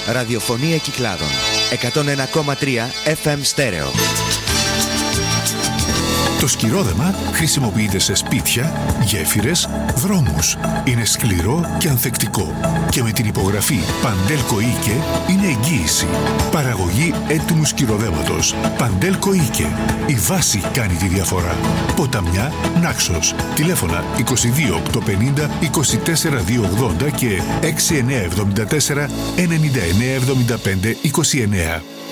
Ραδιοφωνία Κυκλάδων. 101,3 FM στέρεο. Το σκυρόδεμα χρησιμοποιείται σε σπίτια, γέφυρες, δρόμους. Είναι σκληρό και ανθεκτικό. Και με την υπογραφή Παντέλκο Οίκε είναι εγγύηση. Παραγωγή έτοιμου σκυροδέματος. Παντέλκο Οίκε. Η βάση κάνει τη διαφορά. Ποταμιά, Νάξος. Τηλέφωνα 22 850 24 280 και 6974 99 75 29.